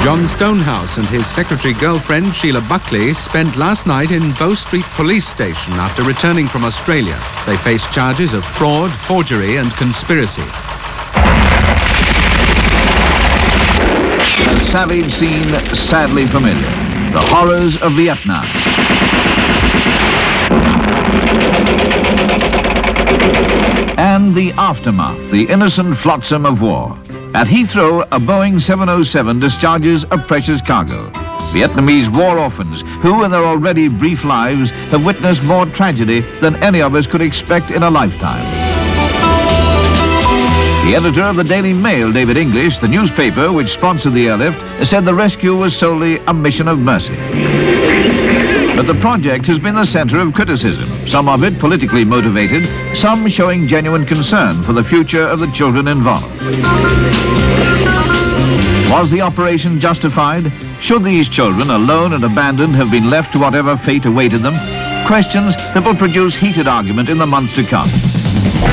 John Stonehouse and his secretary girlfriend Sheila Buckley spent last night in Bow Street Police Station after returning from Australia. They face charges of fraud, forgery and conspiracy. A savage scene sadly familiar. The horrors of Vietnam. And the aftermath, the innocent flotsam of war. At Heathrow, a Boeing 707 discharges a precious cargo. Vietnamese war orphans, who in their already brief lives have witnessed more tragedy than any of us could expect in a lifetime. The editor of the Daily Mail, David English, the newspaper which sponsored the airlift, said the rescue was solely a mission of mercy. But the project has been the center of criticism, some of it politically motivated, some showing genuine concern for the future of the children involved. Was the operation justified? Should these children, alone and abandoned, have been left to whatever fate awaited them? Questions that will produce heated argument in the months to come.